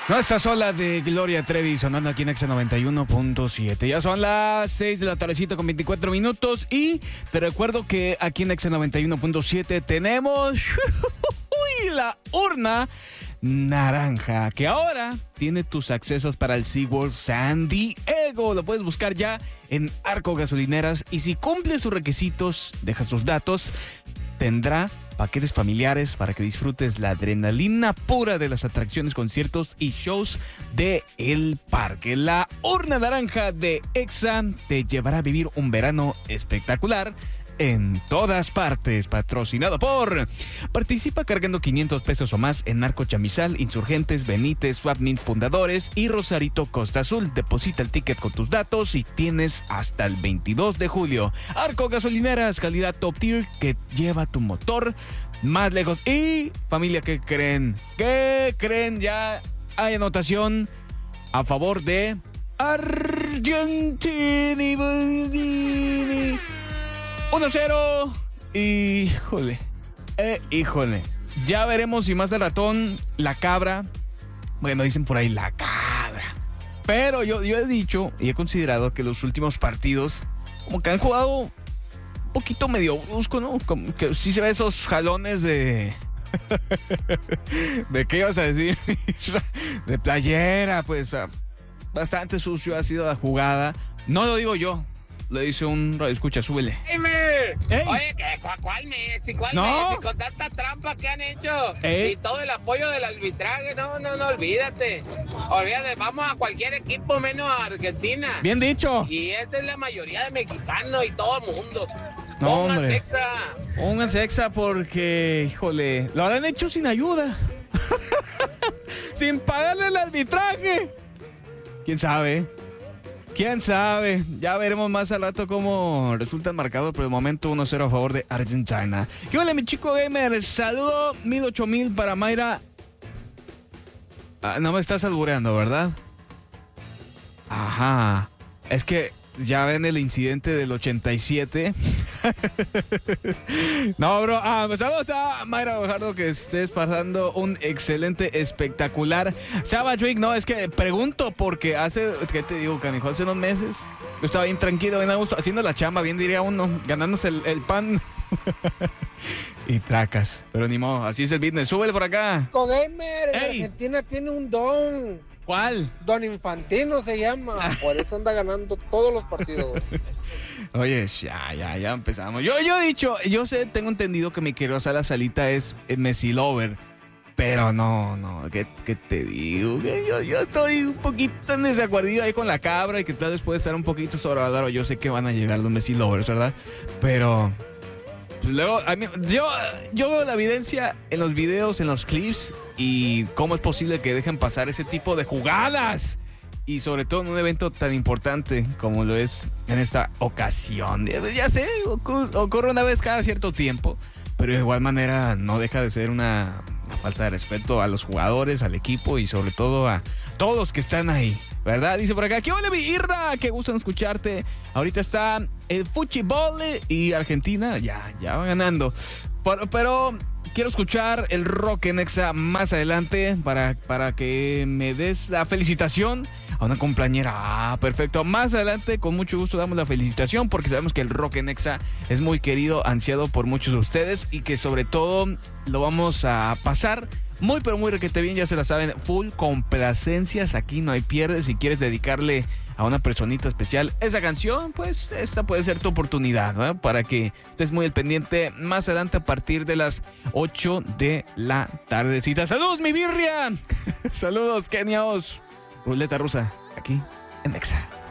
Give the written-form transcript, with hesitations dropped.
No está sola de Gloria Trevi sonando aquí en Exa 91.7. Ya son las 6 de la tardecita con 24 minutos y te recuerdo que aquí en Exa 91.7 tenemos la urna naranja, que ahora tiene tus accesos para el SeaWorld San Diego. Lo puedes buscar ya en Arco Gasolineras y si cumple sus requisitos, deja sus datos, tendrá paquetes familiares para que disfrutes la adrenalina pura de las atracciones, conciertos y shows de el parque. La urna naranja de Exa te llevará a vivir un verano espectacular en todas partes, patrocinado por... Participa cargando 500 pesos o más en Narco Chamizal, Insurgentes, Benítez, Swapmin, Fundadores y Rosarito Costa Azul. Deposita el ticket con tus datos y tienes hasta el 22 de julio. Arco Gasolineras, calidad top tier que lleva tu motor más lejos. Y familia, ¿qué creen? ¿Qué creen? Ya hay anotación a favor de Argentini. 1-0. Híjole. Ya veremos si más de ratón la cabra. Bueno, dicen por ahí la cabra. Pero yo he dicho y he considerado que los últimos partidos como que han jugado un poquito medio brusco, ¿no? Como que sí se ve esos jalones de... ¿De qué ibas a decir? De playera, pues bastante sucio ha sido la jugada. No lo digo yo. Lo dice un radioescucha, súbele. ¡Ey! Oye, ¿cuál Messi? ¿Cuál Messi? Con tanta trampa que han hecho y todo el apoyo del arbitraje, no, olvídate. Olvídate, vamos a cualquier equipo menos a Argentina. Bien dicho. Y esa es la mayoría de mexicanos y todo el mundo. No, hombre. Exa. Pónganse Exa porque, híjole, lo habrán hecho sin ayuda. Sin pagarle el arbitraje. ¿Quién sabe? ¿Quién sabe? Ya veremos más al rato cómo resulta el marcador. Por el momento 1-0 a favor de Argentina. ¿Qué vale, mi chico gamer? Saludo 1000-8000 para Mayra. No me estás albureando, ¿verdad? Ajá. Es que ya ven el incidente del 87. No, bro. Saludos a Mayra Bajardo, que estés pasando un excelente, espectacular Savage Week. No, es que pregunto porque ¿qué te digo, canijo? Hace unos meses yo estaba bien tranquilo, bien a gusto, haciendo la chamba, bien diría uno, ganándose el pan. Y tracas. Pero ni modo, así es el business. Súbele por acá. Con Gamer, ¡Ey! Argentina tiene un don. ¿Cuál? Don Infantino se llama. Por eso anda ganando todos los partidos. Oye, ya empezamos. Yo he dicho, tengo entendido que mi querido Salita es Messi lover. Pero no, ¿qué te digo? Que yo estoy un poquito en desacuerdo ahí con la cabra y que tal vez puede estar un poquito sobrevalorado. Yo sé que van a llegar los Messi lovers, ¿verdad? Pero pues luego, yo veo la evidencia en los videos, en los clips y cómo es posible que dejen pasar ese tipo de jugadas. Y sobre todo en un evento tan importante como lo es en esta ocasión. Ya sé, ocurre una vez cada cierto tiempo, pero de igual manera no deja de ser una falta de respeto a los jugadores, al equipo y sobre todo a todos los que están ahí, ¿verdad? Dice por acá, ¿qué hola, mi Irra? Qué gusto en escucharte. Ahorita está el fútbol y Argentina ya va ganando. Pero quiero escuchar el rock en Exa más adelante para que me des la felicitación a una compañera. Perfecto. Más adelante, con mucho gusto, damos la felicitación porque sabemos que el rock en Exa es muy querido, ansiado por muchos de ustedes y que sobre todo lo vamos a pasar muy, pero muy requete bien. Ya se la saben, full complacencias. Aquí no hay pierde. Si quieres dedicarle a una personita especial esa canción, pues esta puede ser tu oportunidad, ¿no? Para que estés muy al pendiente más adelante a partir de las 8 de la tardecita. ¡Saludos, mi birria! ¡Saludos, Keniaos! Ruleta rusa, aquí en Exa.